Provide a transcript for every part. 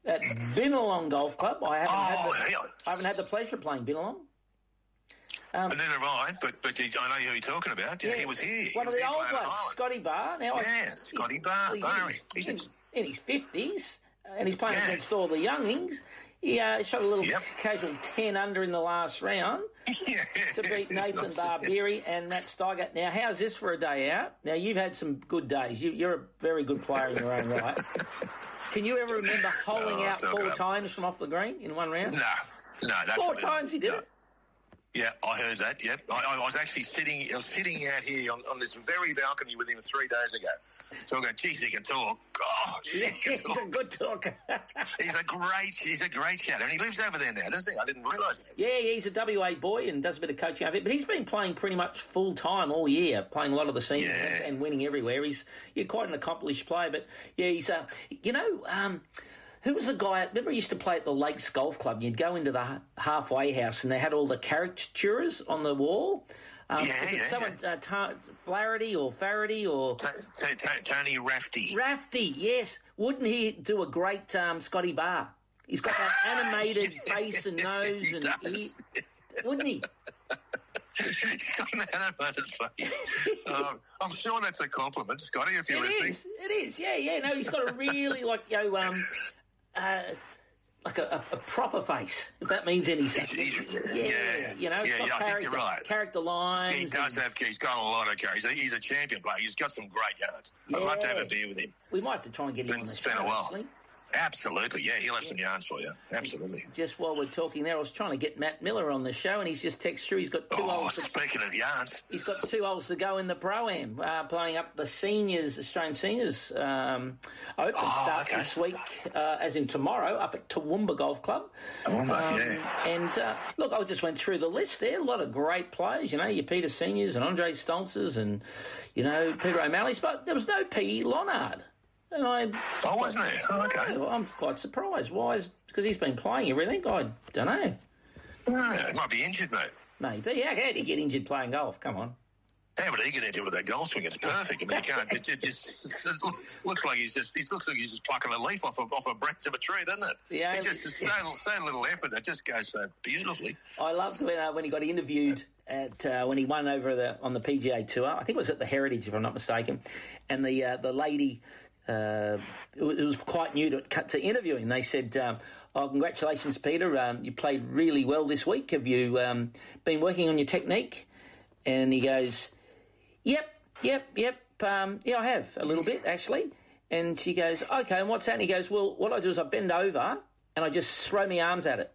at Binalong Golf Club. I haven't had the pleasure of playing Binalong. Neither have I, but I know who you're talking about. Yeah, he was here. One of the old ones, Scotty Barr. Now, Scotty Barr. He's in his 50s, and he's playing against all the youngings. He shot a little casual 10 under in the last round to beat Nathan Barbieri and Matt Steiger. Now, how's this for a day out? Now, you've had some good days. You're a very good player in your own right. Can you ever remember holing out 4 times from off the green in one round? No, that's 4 times he did it. Yeah, I heard that. Yep, I was actually sitting out here on this very balcony with him 3 days ago. So I go, geez, he can talk. Oh, he can talk. He's a good talker. he's a great shatter, and he lives over there now, doesn't he? I didn't realise that. Yeah, he's a WA boy and does a bit of coaching out of it, but he's been playing pretty much full time all year, playing a lot of the seniors and winning everywhere. He's quite an accomplished player, but he's who was the guy? Remember, he used to play at the Lakes Golf Club. You'd go into the halfway house, and they had all the caricatures on the wall. Flaherty or Tony Rafty. Rafty, yes. Wouldn't he do a great Scotty Barr? He's got that animated face and nose and ear. Wouldn't he? He's got an animated face. I'm sure that's a compliment, Scotty, if you're listening. It is, yeah. No, he's got a really, a proper face, if that means anything. I think you're right. Character lines. He's got a lot of character. He's a champion player. He's got some great yards. Yeah. I'd love to have a beer with him. We might have to try and get him on the show. It's been a while. Absolutely, yeah. He'll have some yarns for you. Absolutely. Just while we're talking there, I was trying to get Matt Miller on the show, and he's just texted through. He's got 2 holes. Speaking of yarns, he's got 2 holes to go in the Pro-Am, playing up the Australian Seniors Open starts this week, as in tomorrow, up at Toowoomba Golf Club. And look, I just went through the list there. A lot of great players. Your Peter Seniors and Andre Stoltzes and Peter O'Malley's, but there was no P. Lonard. And wasn't it? Oh, okay. Well, I'm quite surprised. Why? Because he's been playing everything. I don't know. He might be injured, mate. Maybe. How did he get injured playing golf? Come on. How would he get into it with that golf swing? It's perfect. I mean, you can't. It looks like he's just plucking a leaf off a branch of a tree, doesn't it? Yeah. It just is so little effort. It just goes so beautifully. I loved when he got interviewed when he won over on the PGA Tour. I think it was at the Heritage, if I'm not mistaken, and the lady. It was quite new to interviewing. They said, congratulations, Peter. You played really well this week. Have you been working on your technique? And he goes, Yep. I have a little bit, actually. And she goes, okay, and what's that? And he goes, well, what I do is I bend over and I just throw my arms at it.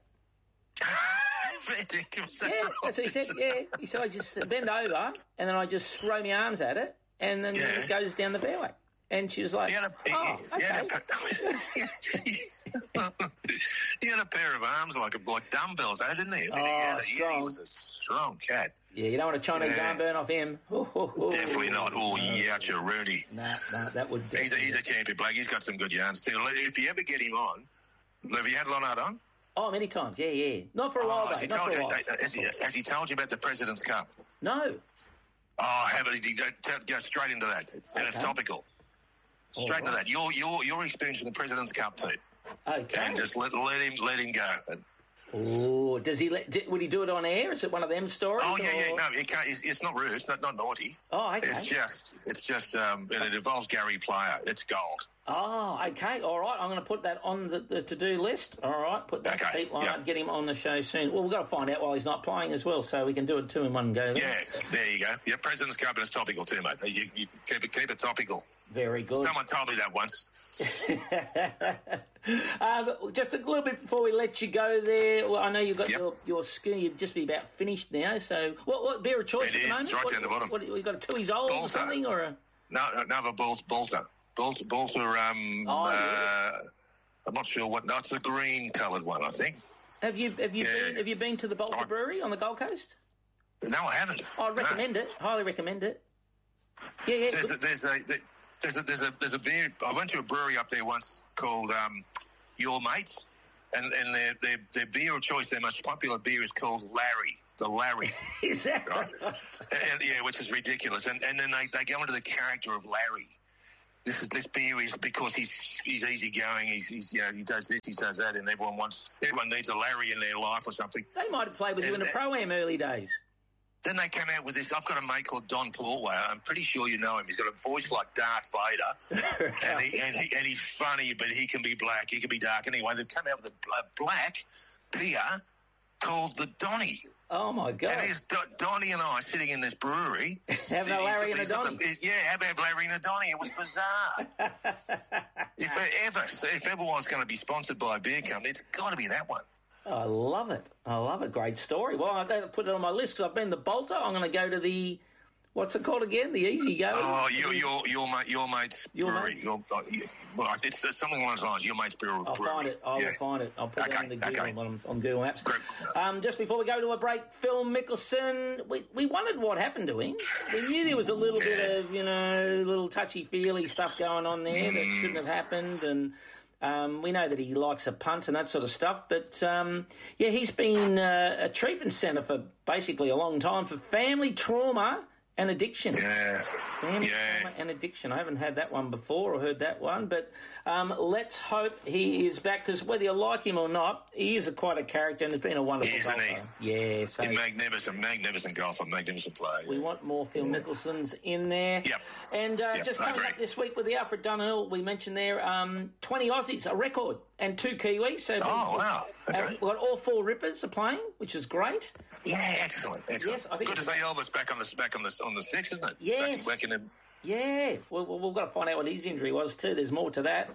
Yeah, that's what he said. Yeah, he said I just bend over and then I just throw my arms at it and then it goes down the fairway. And she was like, okay. You had a pair of arms like dumbbells, didn't he? He was a strong cat. Yeah, you don't want a Chinese arm burn off him. Definitely not. Rooney. Nah, that would be. He's a champion bloke. He's got some good yarns too. If you ever get him on, have you had Lonard on? Oh, many times, yeah. Not for a while, though. Has he told you about the President's Cup? No. Oh, how about he go straight into that? And it's topical. Straight into that. Your experience in the President's Cup, Pete. Okay. And just let him go. Oh, does he? Would he do it on air? Is it one of them stories? Oh yeah. No, it can't. It's not rude. It's not naughty. Oh, okay. It's just. It involves Gary Player. It's gold. Oh, okay. All right. I'm going to put that on the to-do list. All right. Put that Pete Lonard, get him on the show soon. Well, we've got to find out while he's not playing as well, so we can do it 2 in one go. Yeah, there you go. Yeah, President's Cup is topical too, mate. You keep it topical. Very good. Someone told me that once. Just a little bit before we let you go there, well, I know you've got your ski, you've just be about finished now, so what beer of choice at the moment? It's right down the bottom. What, you got a Tooheys Old or something? Or a... No, Balter. I'm not sure what. No, it's the green coloured one, I think. Have you been to the Balter Brewery on the Gold Coast? No, I haven't. I recommend it. Highly recommend it. Yeah. There's a beer. I went to a brewery up there once called Your Mates, and their beer of choice, their most popular beer is called Larry. The Larry. Is that right? And, which is ridiculous. And then they go into the character of Larry. this beer is because he's easygoing. He's he does this, he does that, and everyone needs a Larry in their life or something. They might have played with you in the Pro-Am early days. Then they came out with this. I've got a mate called Don Portway. I'm pretty sure you know him. He's got a voice like Darth Vader, and he's funny, but he can be black, he can be dark. Anyway, they've come out with a black beer called the Donny. Oh, my God. And there's Donny and I sitting in this brewery. Having a Larry and a Donny. Having a Larry and a Donny. It was bizarre. If ever was going to be sponsored by a beer company, it's got to be that one. I love it. Great story. Well, I've got to put it on my list because I've been to Bolter. I'm going to go to the... What's it called again? The Easy Go? Oh, your mate's brewery. It's something along those lines. Your mate's brewery. I'll find it. I will find it. I'll put it in the Google on Google Maps. Great. Just before we go to a break, Phil Mickelson, we wondered what happened to him. We knew there was a little bit of, little touchy-feely stuff going on there that shouldn't have happened, and we know that he likes a punt and that sort of stuff. But, he's been a treatment centre for basically a long time for family trauma and addiction. Family trauma and addiction. I haven't had that one before or heard that one, but let's hope he is back, because whether you like him or not, he is quite a character and has been a wonderful golfer. Yeah, so magnificent golfer, magnificent player. We want more Phil Mickelsons in there. Yep. And just coming up this week with the Alfred Dunhill, we mentioned there, 20 Aussies, a record, and 2 Kiwis. So wow. Okay. We've got all 4 Rippers are playing, which is great. Yeah, excellent. Yes, I think good to see Elvis back on the sticks, isn't it? Yes. Back in him. Yeah, we've got to find out what his injury was too. There's more to that.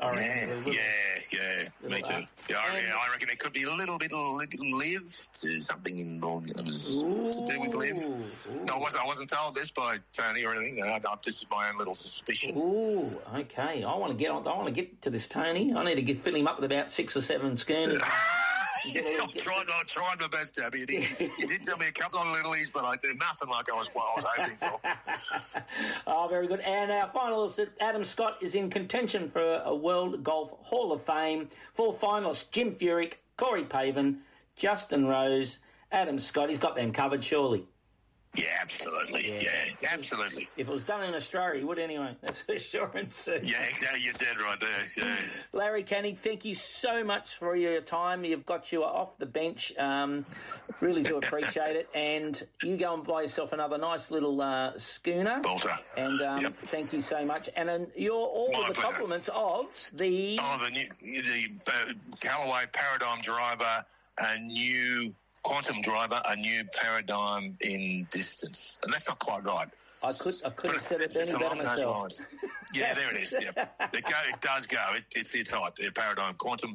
Me too. I reckon it could be a little bit live to something to do with live. No, I wasn't told this by Tony or anything. This is my own little suspicion. Ooh, okay. I want to get to this Tony. I need to fill him up with about 6 or 7 schooners. I tried my best, Tabby. You did tell me a couple of littlies, but I did nothing like I was hoping for. Oh, very good. And our finalist, Adam Scott, is in contention for a World Golf Hall of Fame. 4 finalists: Jim Furyk, Corey Pavin, Justin Rose, Adam Scott. He's got them covered, surely. Yeah, absolutely. Yeah, absolutely. If it was done in Australia, he would anyway. That's for sure. Yeah, exactly. You're dead right there. Yeah. Larry Canning, thank you so much for your time. You've got you off the bench. Really do appreciate it. And you go and buy yourself another nice little schooner. Bolter. And thank you so much. And you're all of the compliments of the... the Callaway Paradigm driver, a new... Quantum driver, a new paradigm in distance. And that's not quite right. I could have said it any better myself. Yeah, there it is. Yeah. It does go. It's hot. The paradigm, quantum.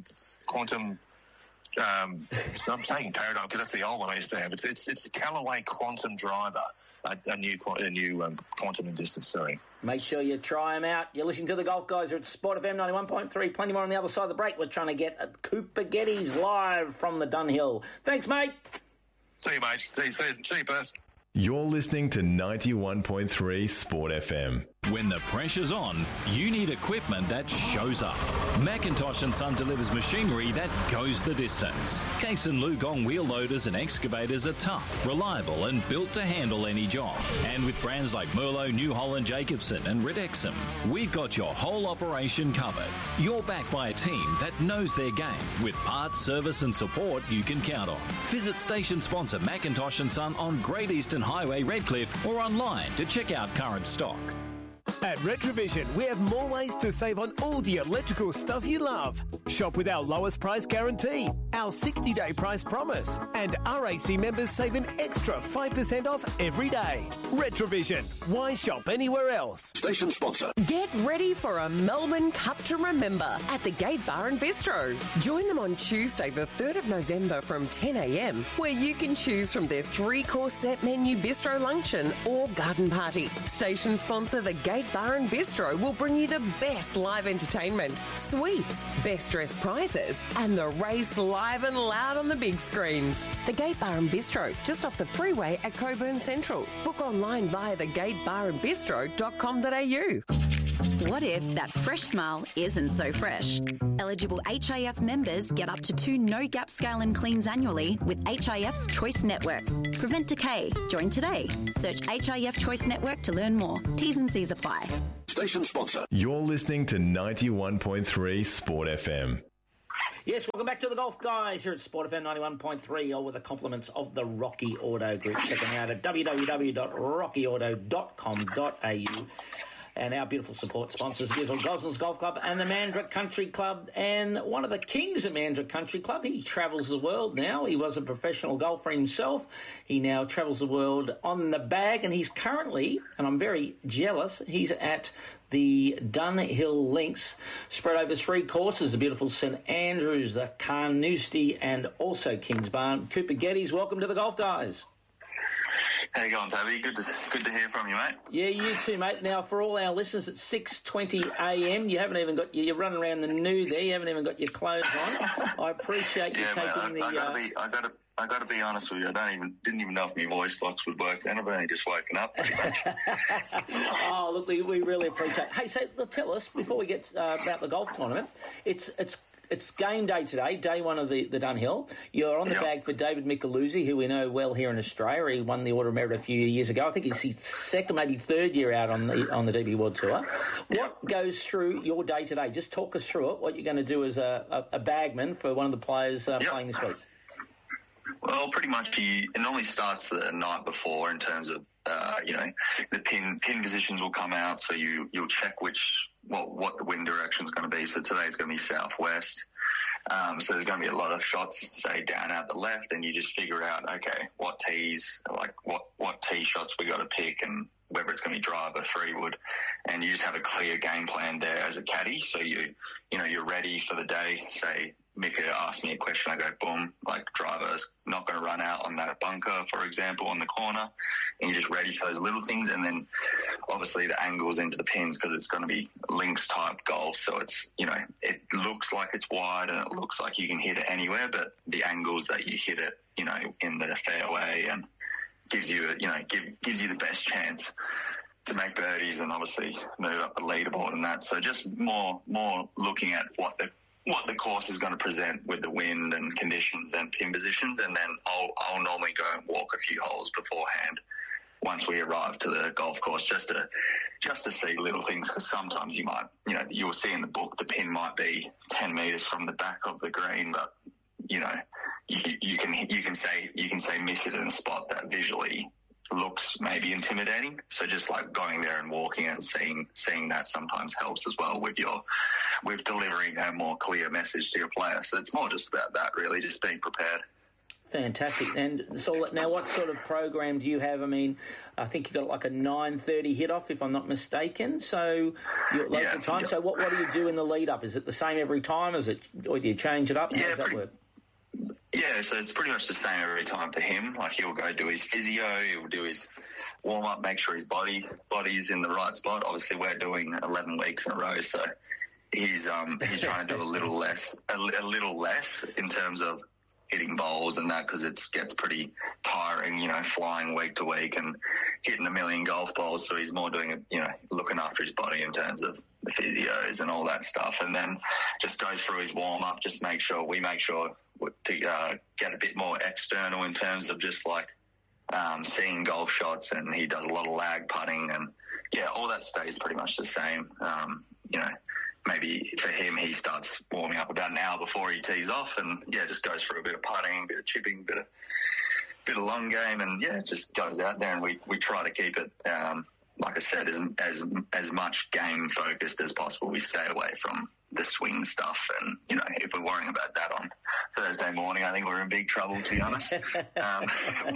I'm saying paradigm because that's the old one I used to have. It's Callaway Quantum driver, a new quantum in distance. Sorry. Make sure you try them out. You're listening to the Golf Guys. We're at Sport FM 91.3. Plenty more on the other side of the break. We're trying to get Cooper Geddes live from the Dunhill. Thanks, mate. See you, mate. See you, Perth. You're listening to 91.3 Sport FM. When the pressure's on, you need equipment that shows up. Macintosh & Son delivers machinery that goes the distance. Case & Lugong wheel loaders and excavators are tough, reliable and built to handle any job. And with brands like Merlot, New Holland, Jacobson and Ridexum, we've got your whole operation covered. You're backed by a team that knows their game with parts, service and support you can count on. Visit station sponsor Macintosh & Son on Great Eastern Highway, Redcliffe, or online to check out current stock. At Retrovision, we have more ways to save on all the electrical stuff you love. Shop with our lowest price guarantee, our 60-day price promise, and RAC members save an extra 5% off every day. Retrovision. Why shop anywhere else? Station sponsor. Get ready for a Melbourne Cup to remember at the Gate Bar and Bistro. Join them on Tuesday, the 3rd of November from 10 a.m, where you can choose from their 3-course set menu bistro luncheon or garden party. Station sponsor, the Gate Bar and Bistro, will bring you the best live entertainment, sweeps, best dressed prizes, and the race live and loud on the big screens. The Gate Bar and Bistro, just off the freeway at Cockburn Central. Book online via thegatebarandbistro.com.au. What if that fresh smile isn't so fresh? Eligible HIF members get up to 2 no-gap scale and cleans annually with HIF's Choice Network. Prevent decay. Join today. Search HIF Choice Network to learn more. T's and C's apply. Station sponsor. You're listening to 91.3 Sport FM. Yes, welcome back to the Golf Guys here at Sport FM 91.3, all with the compliments of the Rocky Auto Group. Check them out at www.rockyauto.com.au. And our beautiful support sponsors, the beautiful Gosnells Golf Club and the Mandurah Country Club. And one of the kings of Mandurah Country Club, he travels the world now. He was a professional golfer himself. He now travels the world on the bag, and he's currently, and I'm very jealous, he's at the Dunhill Links, spread over 3 courses, the beautiful St Andrews, the Carnoustie, and also Kingsbarn. Cooper Geddes, welcome to the Golf Guys. How you going, Toby? Good to hear from you, mate. Yeah, you too, mate. Now, for all our listeners, it's 6:20 a.m. You haven't even got you're running around the nude there. You haven't even got your clothes on. I appreciate you taking I got to be honest with you. Didn't even know if my voice box would work. Then I've only just woken up, pretty much. Oh, look, we really appreciate it. Hey, so tell us before we get about the golf tournament. It's game day today, day one of the Dunhill. You're on the bag for David Micheluzzi, who we know well here in Australia. He won the Order of Merit a few years ago. I think it's his second, maybe third year out on the DP World Tour. What goes through your day today? Just talk us through it, what you're going to do as a bagman for one of the players playing this week. Well, pretty much it normally starts the night before in terms of, the pin positions will come out, so you'll check what the wind direction is going to be. So today's going to be southwest. So there's going to be a lot of shots, say, down out the left, and you just figure out, okay, what tees, like what tee shots we got to pick, and whether it's going to be drive or 3-wood, and you just have a clear game plan there as a caddy. So you're ready for the day. Say Mika asked me a question, I go, boom, like driver's not going to run out on that bunker, for example, on the corner, and you're just ready for those little things. And then obviously the angles into the pins, because it's going to be links type golf, so it's, it looks like it's wide and it looks like you can hit it anywhere, but the angles that you hit it, in the fairway, and gives you the best chance to make birdies and obviously move up the leaderboard and that. So just more looking at what the course is going to present with the wind and conditions and pin positions, and then I'll normally go and walk a few holes beforehand once we arrive to the golf course, just to see little things, because sometimes you'll see in the book the pin might be 10 metres from the back of the green, but you can say miss it in a spot that visually looks maybe intimidating. So just like going there and walking and seeing that sometimes helps as well with delivering a more clear message to your player. So it's more just about that, really, just being prepared. Fantastic. And so now what sort of program do you have? I mean, I think you got like a 9:30 hit off, if I'm not mistaken. So your local time. Yeah. So what do you do in the lead up? Is it the same every time? Or do you change it up? How does that work? Yeah, so it's pretty much the same every time for him. Like, he'll go do his physio, he'll do his warm-up, make sure his body's in the right spot. Obviously, we're doing 11 weeks in a row, so he's trying to do a little less in terms of hitting bowls and that, because it gets pretty tiring, flying week to week and hitting a million golf balls. So he's more doing it, looking after his body in terms of the physios and all that stuff, and then just goes through his warm-up, just we make sure to get a bit more external in terms of just like seeing golf shots, and he does a lot of lag putting, and all that stays pretty much the same. Maybe for him, he starts warming up about an hour before he tees off, and just goes through a bit of putting, a bit of chipping, bit of long game, and just goes out there, and we try to keep it like I said, as much game focused as possible. We stay away from the swing stuff, and if we're worrying about that on Thursday morning, I think we're in big trouble, to be honest. No,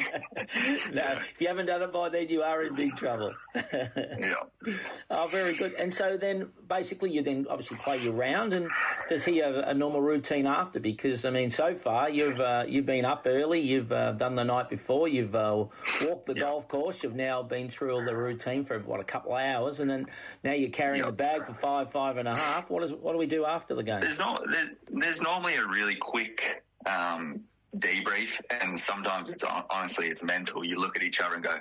if you haven't done it by then, you are in big trouble. Yeah. Oh, very good. And so then, basically, you then obviously play your round, and does he have a normal routine after? Because I mean, so far you've been up early, you've done the night before, you've walked the golf course, you've now been through all the routine for a couple of hours, and then now you're carrying the bag for 5.5. What do we do after the game? There's normally a really quick debrief, and sometimes it's mental. You look at each other and go,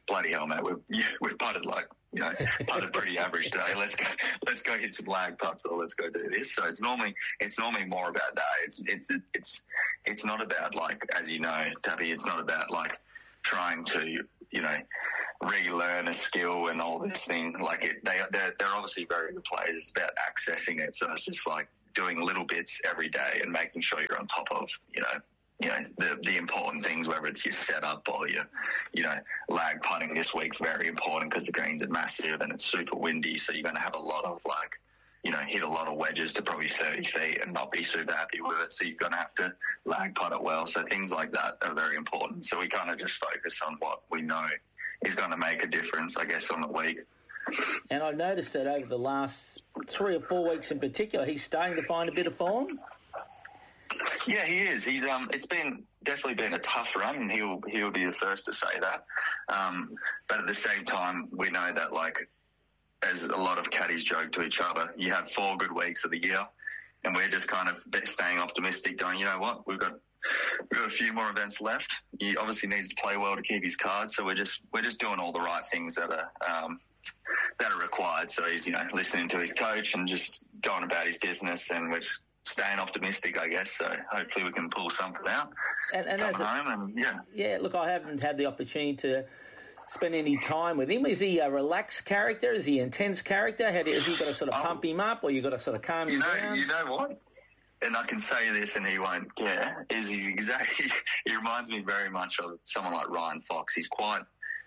bloody hell, mate, we've putted putted pretty average today. Let's go hit some lag putts, or let's go do this. So it's normally more about that. It's not about, like, as you know, Tabby, it's not about like trying to, relearn a skill and all this thing. Like they're obviously very good players. It's about accessing it. So it's just like doing little bits every day and making sure you're on top of, the important things, whether it's your setup or your, lag putting this week's very important because the greens are massive and it's super windy. So you're going to have a lot of hit a lot of wedges to probably 30 feet and not be super happy with it. So you're going to have to lag putt it well. So things like that are very important. So we kind of just focus on what we know is going to make a difference, I guess, on the week. And I've noticed that over the last 3 or 4 weeks in particular, he's starting to find a bit of form. Yeah, he is. He's it's definitely been a tough run, and he'll be the first to say that. But at the same time, we know that, like, as a lot of caddies joke to each other, you have 4 good weeks of the year, and we're just kind of staying optimistic, going, you know what, we've got a few more events left. He obviously needs to play well to keep his card, so we're just doing all the right things that are required. So he's listening to his coach and just going about his business, and we're just staying optimistic, I guess. So hopefully we can pull something out. And come home and yeah. Look, I haven't had the opportunity to spend any time with him. Is he a relaxed character? Is he an intense character? Have you got to sort of pump him up, or you got to sort of calm him down? You know what? And I can say this, and he won't care. He reminds me very much of someone like Ryan Fox. He's quite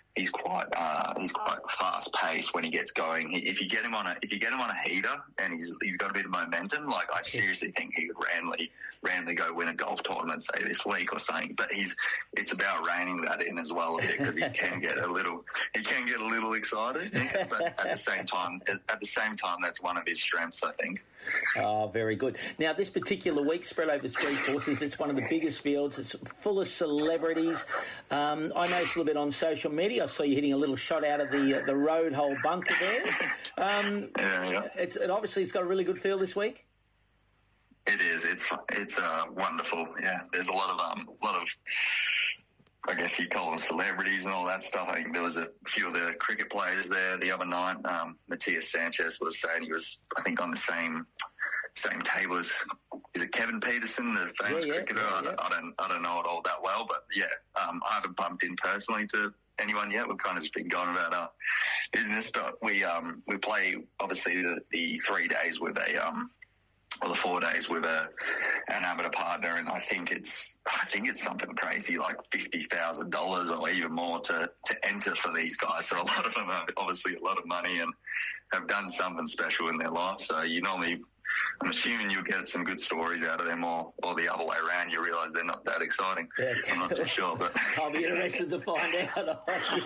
fast paced when he gets going. If you get him on a heater and he's got a bit of momentum, like, I seriously think he could randomly go win a golf tournament, say this week or something. But it's about reining that in as well a bit, because he can get a little excited. But at the same time, that's one of his strengths, I think. Oh, very good. Now, this particular week, spread over 3 courses, it's one of the biggest fields. It's full of celebrities. I noticed a little bit on social media. I saw you hitting a little shot out of the road hole bunker there. Yeah. It's got a really good field this week. It is. It's wonderful. Yeah, there's a lot of I guess you call them celebrities and all that stuff. I think there was a few of the cricket players there the other night. Matias Sanchez was saying he was, I think, on the same table as, is it Kevin Peterson, the famous cricketer? Yeah. I don't know it all that well, but yeah, I haven't bumped in personally to anyone yet. We've kind of just been going about our business, but we play obviously the 3 days with the 4 days with an amateur partner, and I think it's something crazy like $50,000 or even more to enter for these guys. So a lot of them have obviously a lot of money and have done something special in their life. So I'm assuming you'll get some good stories out of them, or the other way around, you realise they're not that exciting. Yeah. I'm not too sure, but I'll be interested to find out.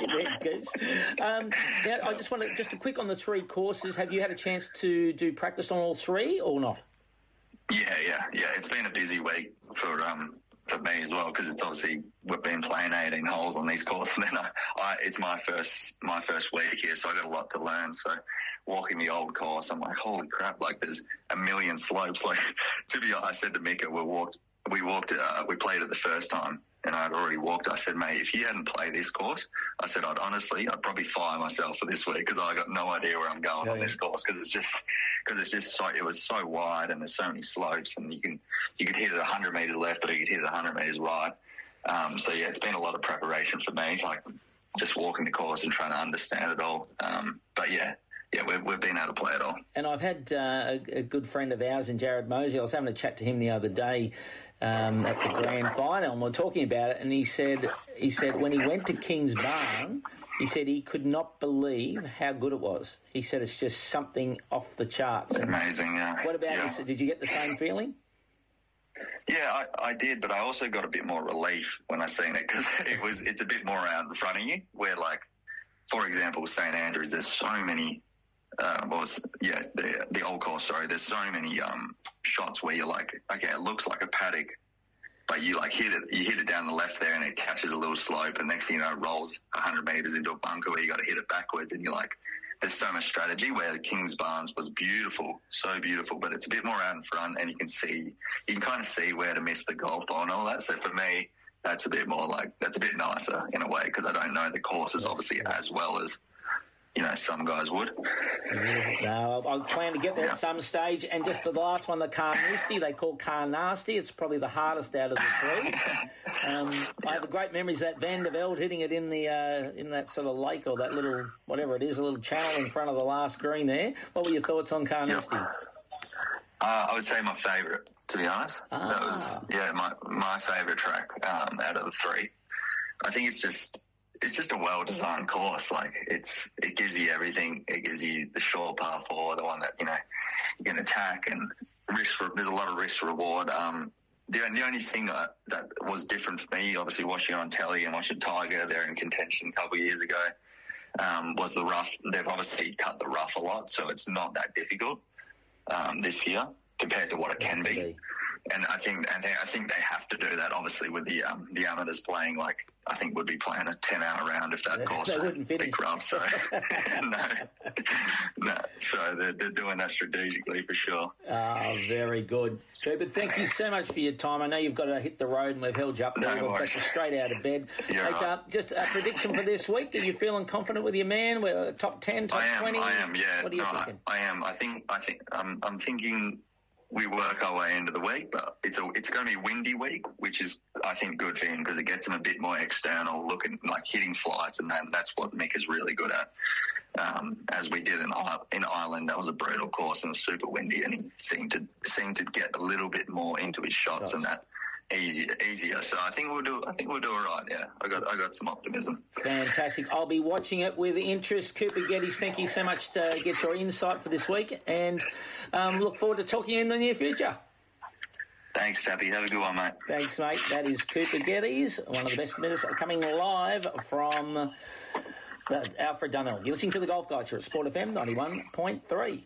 I just want to just a quick on the 3 courses. Have you had a chance to do practice on all 3 or not? Yeah. It's been a busy week for me as well, because it's obviously we've been playing 18 holes on these courses, and then it's my first week here, so I got a lot to learn. So walking the old course, I'm like, holy crap! Like, there's a million slopes. Like, to be honest, I said to Mika, we played it the first time, and I'd already walked. I said, mate, if you hadn't played this course, I said, I'd probably fire myself for this week, because I got no idea where I'm going on this course, because it's just so, it was so wide and there's so many slopes, and you could hit it 100 metres left, but you could hit it 100 metres right. So yeah, it's been a lot of preparation for me, like just walking the course and trying to understand it all. But yeah, we've been able to play it all. And I've had a good friend of ours in Jared Mosey. I was having a chat to him the other day at the grand final, and we were talking about it, and he said when he went to Kings Barn, he said he could not believe how good it was. He said it's just something off the charts. Amazing, yeah. What about you? Did you get the same feeling? Yeah, I did, but I also got a bit more relief when I seen it, because it's a bit more out in front of you, where, like, for example, St Andrews, there's so many the old course, sorry, there's so many shots where you're like, okay, it looks like a paddock, but you hit it down the left there, and it catches a little slope, and next thing you know, it rolls 100 metres into a bunker where you got to hit it backwards, and you're like, there's so much strategy. Where Kings Barns was beautiful, so beautiful, but it's a bit more out in front, and you can kind of see where to miss the golf ball and all that. So for me, that's a bit nicer in a way, because I don't know the courses obviously as well as, you know, some guys would. No, I plan to get there at some stage. And just for the last one, the Carnoustie, they call Carnoustie. It's probably the hardest out of the three. I have great memories of that Van der Velde hitting it in the in that sort of lake, or that little, whatever it is, a little channel in front of the last green there. What were your thoughts on Carnoustie? I would say my favourite, to be honest. That was, my favourite track out of the three. I think it's just a well-designed course. Like, it gives you everything. It gives you the short par four, the one that, you know, you can attack, and there's a lot of risk reward. The only thing that was different for me, obviously watching on telly and watching Tiger there in contention a couple of years ago, was the rough. They've obviously cut the rough a lot, so it's not that difficult this year compared to what it can be. And I think they have to do that, obviously, with the amateurs playing, like, I think would be playing a 10-hour round if that course wouldn't finish. Rough. So no. So they're doing that strategically for sure. Very good. But thank you so much for your time. I know you've got to hit the road, and we've held you up. We'll take you straight out of bed. Just a prediction for this week. Are you feeling confident with your man? We're top 10, top 20? I am. Yeah. What are you thinking? I am. I'm thinking we work our way into the week, but it's going to be a windy week, which is, I think, good for him, because it gets him a bit more external, looking like hitting flights, and that's what Mick is really good at. As we did in Ireland, that was a brutal course and it was super windy, and he seemed to get a little bit more into his shots and that easier. So I think we'll do all right. Yeah, I got some optimism. Fantastic. I'll be watching it with interest. Cooper Geddes, thank you so much to get your insight for this week, and look forward to talking to you in the near future. Thanks, Tappy. Have a good one, mate. Thanks, mate. That is Cooper Geddes, one of the best minutes coming live from Alfred Dunhill. You're listening to the Golf Guys here at Sport FM 91.3.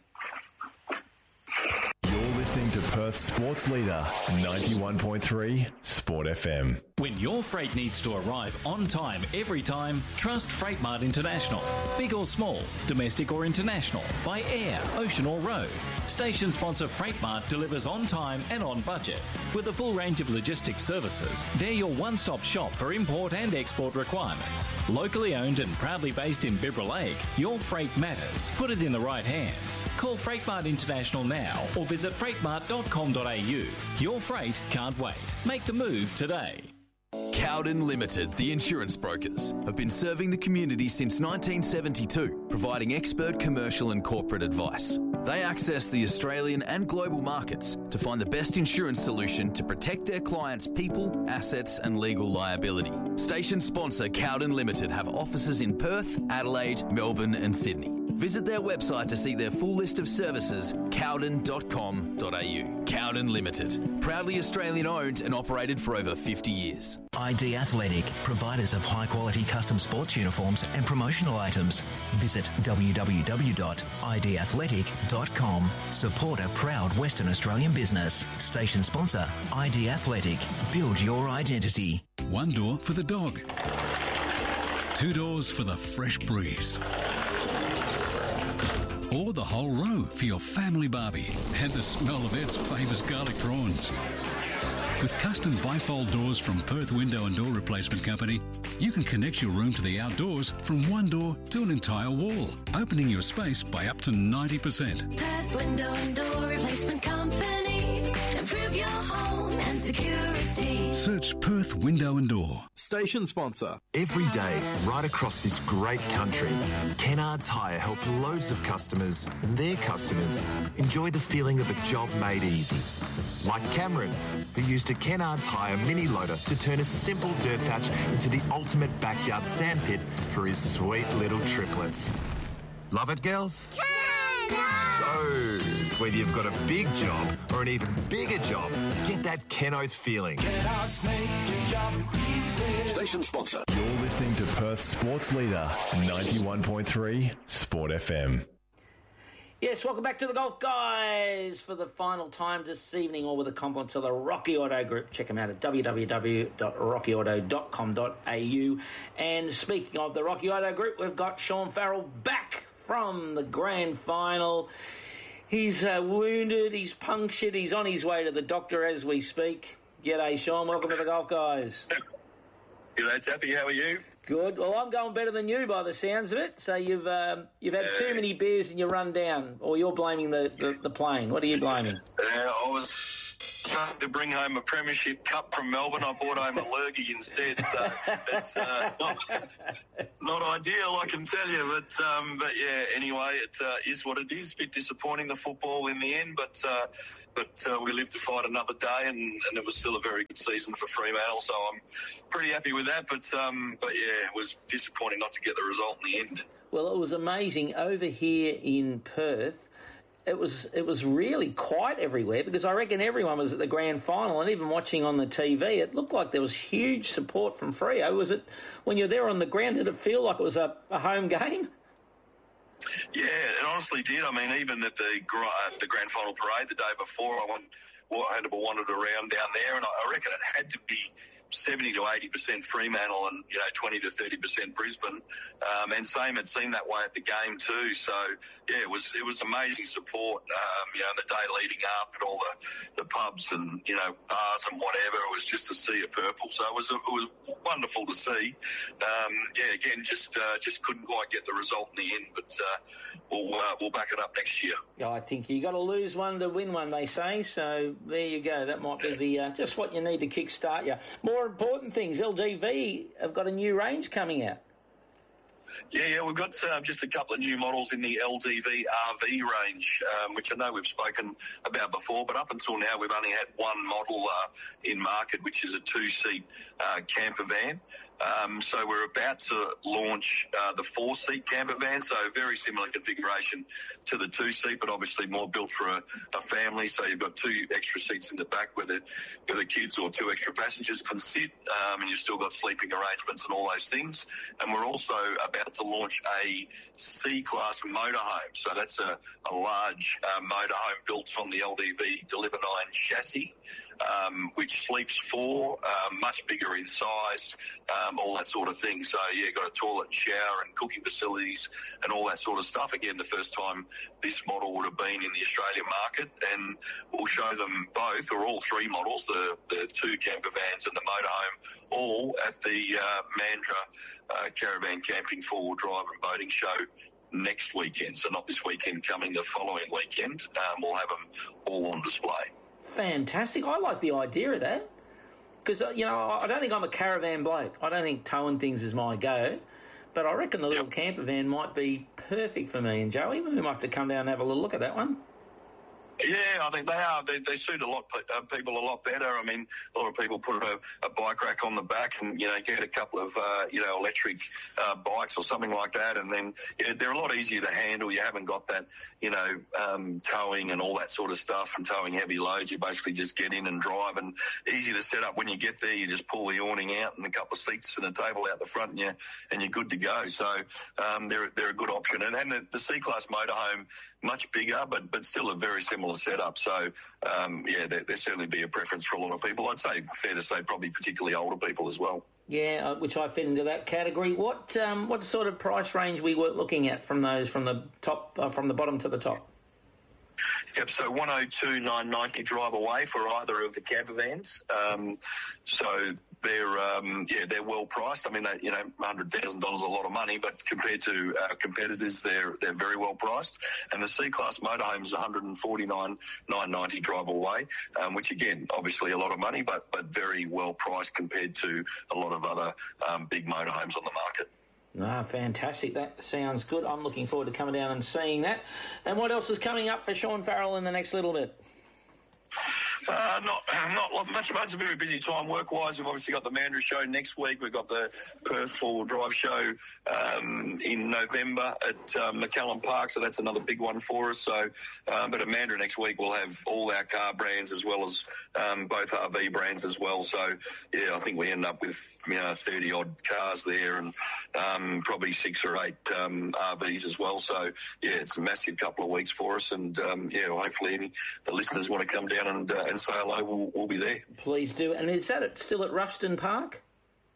Listening to Perth Sports Leader 91.3 Sport FM. When your freight needs to arrive on time every time, trust Freightmart International. Big or small, domestic or international, by air, ocean or road. Station sponsor Freightmart delivers on time and on budget. With a full range of logistics services, they're your one-stop shop for import and export requirements. Locally owned and proudly based in Bibra Lake, your freight matters. Put it in the right hands. Call Freightmart International now or visit freightmart.com.au. Your freight can't wait. Make the move today. Cowden Limited, the insurance brokers, have been serving the community since 1972, providing expert commercial and corporate advice. They access the Australian and global markets to find the best insurance solution to protect their clients' people, assets and legal liability. Station sponsor Cowden Limited have offices in Perth, Adelaide, Melbourne and Sydney. Visit their website to see their full list of services, cowden.com.au. Cowden Limited, proudly Australian owned and operated for over 50 years. ID Athletic, providers of high-quality custom sports uniforms and promotional items. Visit www.idathletic.com. Support a proud Western Australian business. Station sponsor, ID Athletic. Build your identity. One door for the dog. Two doors for the fresh breeze. Or the whole row for your family barbie and the smell of its famous garlic prawns. With custom bifold doors from Perth Window and Door Replacement Company, you can connect your room to the outdoors from one door to an entire wall, opening your space by up to 90%. Perth Window and Door Replacement Company. Improve your home and security. Search Perth Window and Door. Station sponsor. Every day, right across this great country, Kennards Hire help loads of customers and their customers enjoy the feeling of a job made easy. Like Cameron, who used a Kennards Hire mini loader to turn a simple dirt patch into the ultimate backyard sandpit for his sweet little triplets. Love it, girls? So, whether you've got a big job or an even bigger job, get that Kenoth feeling. Station sponsor. You're listening to Perth Sports Leader 91.3 Sport FM. Yes, welcome back to the Golf Guys for the final time this evening, all with the compliments of the Rocky Auto Group. Check them out at www.rockyauto.com.au. And speaking of the Rocky Auto Group, we've got Sean Farrell back from the grand final. He's wounded, he's punctured, he's on his way to the doctor as we speak. G'day, Sean. Welcome to the Golf Guys. G'day, Tappy. How are you? Good. Well, I'm going better than you by the sounds of it. So you've had too many beers and you run down, or you're blaming the plane. What are you blaming? I was trying to bring home a premiership cup from Melbourne. I brought home a lurgy instead, so it's not ideal, I can tell you. But yeah, anyway, it is what it is. A bit disappointing, the football in the end, but we lived to fight another day, and it was still a very good season for Fremantle, so I'm pretty happy with that. But yeah, it was disappointing not to get the result in the end. Well, it was amazing over here in Perth. It was really quiet everywhere because I reckon everyone was at the grand final, and even watching on the TV, it looked like there was huge support from Freo. Was it, when you're there on the ground, did it feel like it was a home game? Yeah, it honestly did. I mean, even at the grand final parade the day before, I wandered around down there, and I reckon it had to be 70 to 80% Fremantle and 20 to 30% Brisbane, and same it seemed that way at the game too. So yeah, it was amazing support. The day leading up at all the pubs and bars and whatever, it was just a sea of purple. So it was wonderful to see. Yeah, again, just couldn't quite get the result in the end, but we'll back it up next year. I think you got to lose one to win one, they say. So there you go. That might be the just what you need to kickstart you. More important things, LGV have got a new range coming out. Yeah, we've got just a couple of new models in the LDV RV range, which I know we've spoken about before, but up until now we've only had one model in market, which is a two-seat camper van. So we're about to launch the four-seat camper van, so very similar configuration to the two-seat, but obviously more built for a family. So you've got two extra seats in the back where the kids or two extra passengers can sit, and you've still got sleeping arrangements and all those things. And we're also about to launch a C-Class motorhome. So that's a large motorhome built from the LDV Deliver 9 chassis, which sleeps four, much bigger in size, all that sort of thing. So, yeah, got a toilet and shower and cooking facilities and all that sort of stuff. Again, the first time this model would have been in the Australian market, and we'll show them both, or all three models, the two camper vans and the motorhome, all at the Mandurah Caravan Camping 4-wheel drive and boating show next weekend. So not this weekend, coming the following weekend. We'll have them all on display. Fantastic. I like the idea of that because, I don't think I'm a caravan bloke. I don't think towing things is my go, but I reckon the little camper van might be perfect for me and Joey. We might have to come down and have a little look at that one. Yeah, I think they are. They suit a lot people a lot better. I mean, a lot of people put a bike rack on the back and, get a couple of, electric bikes or something like that. And then they're a lot easier to handle. You haven't got that, towing and all that sort of stuff and towing heavy loads. You basically just get in and drive, and easy to set up. When you get there, you just pull the awning out and a couple of seats and a table out the front, and you're good to go. So they're a good option. And the C-Class motorhome, much bigger, but still a very similar setup. So, there certainly be a preference for a lot of people. I'd say, fair to say, probably particularly older people as well. Yeah, which I fit into that category. What sort of price range we were looking at from those, from the top, from the bottom to the top? Yep, so 102,990 drive away for either of the camper vans. So they're well priced. I mean, $100,000 a lot of money, but compared to our competitors, they're very well priced. And the C-Class motorhome is 149,990 drive away, which again, obviously a lot of money, but very well priced compared to a lot of other big motorhomes on the market. Ah, fantastic. That sounds good. I'm looking forward to coming down and seeing that. And what else is coming up for Sean Farrell in the next little bit? Not much. It's a very busy time work-wise. We've obviously got the Mandurah show next week. We've got the Perth 4-wheel drive show in November at McCallum Park, so that's another big one for us. So, but at Mandurah next week, we'll have all our car brands as well as both RV brands as well. So, yeah, I think we end up with 30-odd cars there and probably 6 or 8 RVs as well. So, yeah, it's a massive couple of weeks for us, and hopefully the listeners want to come down and say hello, we'll be there. Please do. And is that still at Rushton Park?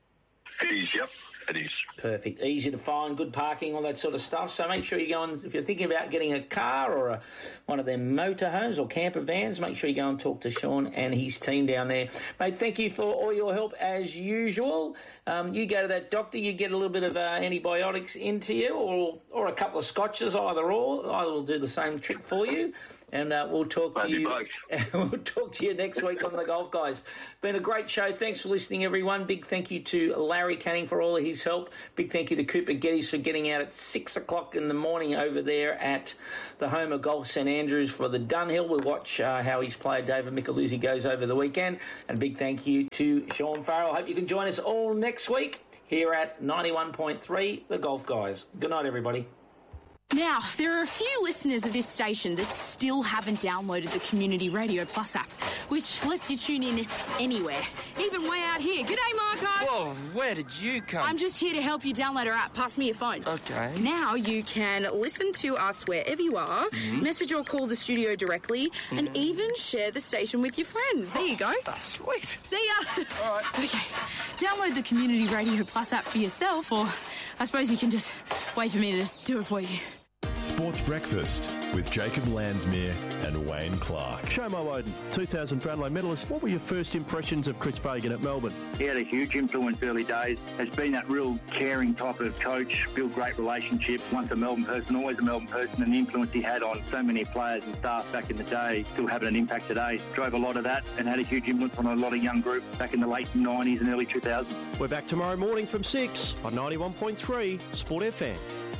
It is, yep, it is. Perfect. Easy to find, good parking, all that sort of stuff. So make sure you go and, if you're thinking about getting a car or one of them motorhomes or camper vans, make sure you go and talk to Sean and his team down there. Mate, thank you for all your help as usual. You go to that doctor, you get a little bit of antibiotics into you or a couple of scotches, either or. I will do the same trick for you. And we'll talk to you. We'll talk to you next week on the Golf Guys. Been a great show. Thanks for listening, everyone. Big thank you to Larry Canning for all of his help. Big thank you to Cooper Geddes for getting out at 6 o'clock in the morning over there at the home of Golf St Andrews for the Dunhill. We'll watch how his player David Micheluzzi goes over the weekend. And big thank you to Sean Farrell. Hope you can join us all next week here at 91.3 The Golf Guys. Good night, everybody. Now, there are a few listeners of this station that still haven't downloaded the Community Radio Plus app, which lets you tune in anywhere, even way out here. G'day, Marco. Whoa, where did you come? I'm just here to help you download our app. Pass me your phone. Okay. Now you can listen to us wherever you are, message or call the studio directly, and even share the station with your friends. There you go. That's sweet. See ya. All right. Okay. Download the Community Radio Plus app for yourself, or I suppose you can just wait for me to do it for you. Sports Breakfast with Jacob Landsmere and Wayne Clark. Shomo Woden, 2000 Brownlow medalist. What were your first impressions of Chris Fagan at Melbourne? He had a huge influence early days. Has been that real caring type of coach, built great relationships. Once a Melbourne person, always a Melbourne person, and the influence he had on so many players and staff back in the day, still having an impact today. Drove a lot of that and had a huge influence on a lot of young groups back in the late 90s and early 2000s. We're back tomorrow morning from 6 on 91.3 Sport FM.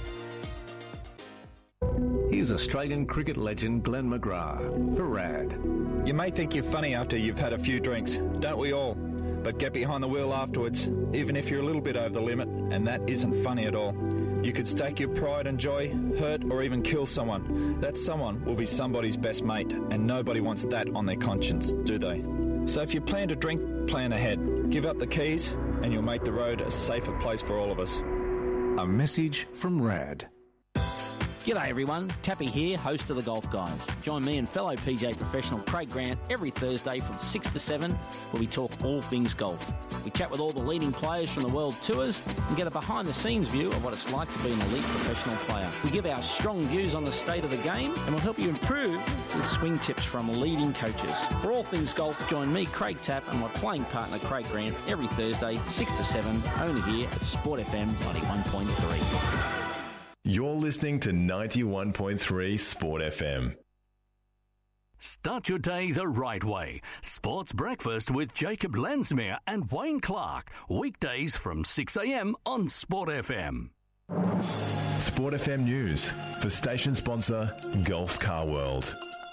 Here's Australian cricket legend Glenn McGrath for RAD. You may think you're funny after you've had a few drinks, don't we all? But get behind the wheel afterwards, even if you're a little bit over the limit, and that isn't funny at all. You could stake your pride and joy, hurt or even kill someone. That someone will be somebody's best mate, and nobody wants that on their conscience, do they? So if you plan to drink, plan ahead. Give up the keys, and you'll make the road a safer place for all of us. A message from RAD. G'day everyone, Tappy here, host of The Golf Guys. Join me and fellow PGA professional Craig Grant every Thursday from 6 to 7 where we talk all things golf. We chat with all the leading players from the world tours and get a behind-the-scenes view of what it's like to be an elite professional player. We give our strong views on the state of the game and we'll help you improve with swing tips from leading coaches. For all things golf, join me, Craig Tapp, and my playing partner Craig Grant every Thursday, 6 to 7, only here at Sport FM 91.3. You're listening to 91.3 Sport FM. Start your day the right way. Sports Breakfast with Jacob Landsmere and Wayne Clark. Weekdays from 6 a.m. on Sport FM. Sport FM News for station sponsor Golf Car World.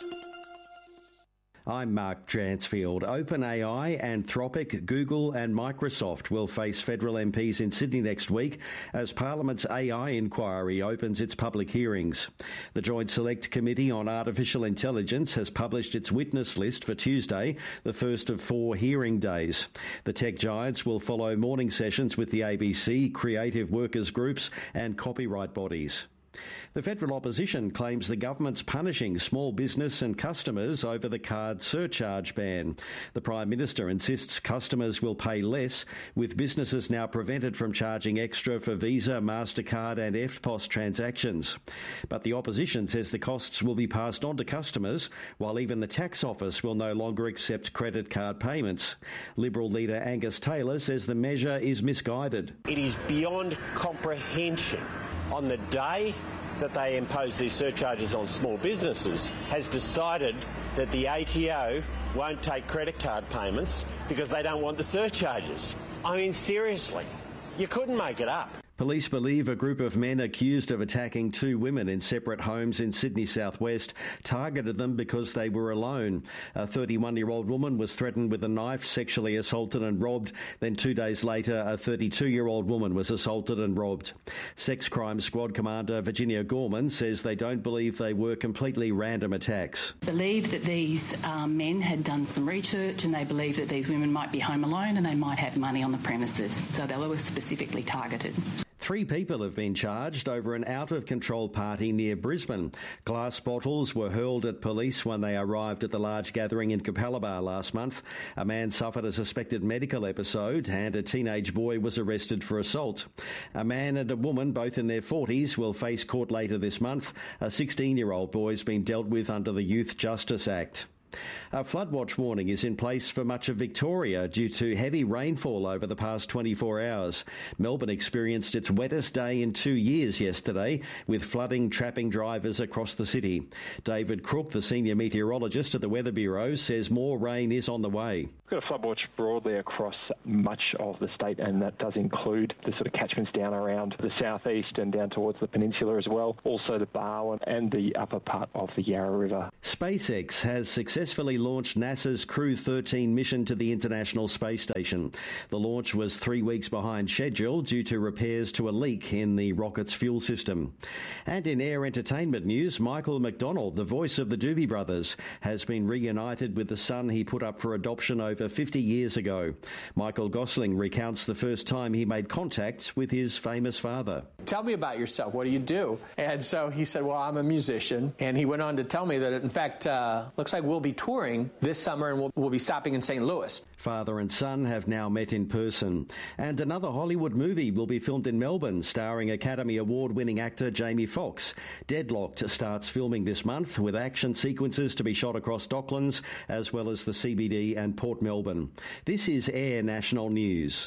I'm Mark Dransfield. OpenAI, Anthropic, Google and Microsoft will face federal MPs in Sydney next week as Parliament's AI inquiry opens its public hearings. The Joint Select Committee on Artificial Intelligence has published its witness list for Tuesday, the first of 4 hearing days. The tech giants will follow morning sessions with the ABC, creative workers groups and copyright bodies. The federal opposition claims the government's punishing small business and customers over the card surcharge ban. The Prime Minister insists customers will pay less, with businesses now prevented from charging extra for Visa, MasterCard and EFTPOS transactions. But the opposition says the costs will be passed on to customers, while even the tax office will no longer accept credit card payments. Liberal leader Angus Taylor says the measure is misguided. It is beyond comprehension. On the day that they impose these surcharges on small businesses, has decided that the ATO won't take credit card payments because they don't want the surcharges. I mean, seriously, you couldn't make it up. Police believe a group of men accused of attacking 2 women in separate homes in Sydney southwest targeted them because they were alone. A 31-year-old woman was threatened with a knife, sexually assaulted and robbed. Then 2 days later, a 32-year-old woman was assaulted and robbed. Sex Crime Squad Commander Virginia Gorman says they don't believe they were completely random attacks. Believe that these men had done some research and they believe that these women might be home alone and they might have money on the premises, so they were specifically targeted. 3 people have been charged over an out-of-control party near Brisbane. Glass bottles were hurled at police when they arrived at the large gathering in Capalaba last month. A man suffered a suspected medical episode and a teenage boy was arrested for assault. A man and a woman, both in their 40s, will face court later this month. A 16-year-old boy's been dealt with under the Youth Justice Act. A flood watch warning is in place for much of Victoria due to heavy rainfall over the past 24 hours. Melbourne experienced its wettest day in 2 years yesterday, with flooding trapping drivers across the city. David Crook, the senior meteorologist at the Weather Bureau, says more rain is on the way. We've got a flood watch broadly across much of the state, and that does include the sort of catchments down around the southeast and down towards the peninsula as well, also the Barwon and the upper part of the Yarra River. SpaceX has successfully launched NASA's Crew 13 mission to the International Space Station. The launch was 3 weeks behind schedule due to repairs to a leak in the rocket's fuel system. And in air entertainment news, Michael McDonald, the voice of the Doobie Brothers, has been reunited with the son he put up for adoption over 50 years ago. Michael Gosling recounts the first time he made contact with his famous father. Tell me about yourself. What do you do? And so he said, well, I'm a musician. And he went on to tell me that, in fact, looks like we'll be touring this summer and we'll be stopping in St. Louis. Father and son have now met in person. And another Hollywood movie will be filmed in Melbourne, starring Academy Award-winning actor Jamie Foxx. Deadlocked starts filming this month, with action sequences to be shot across Docklands, as well as the CBD and Port Melbourne. This is Air National News.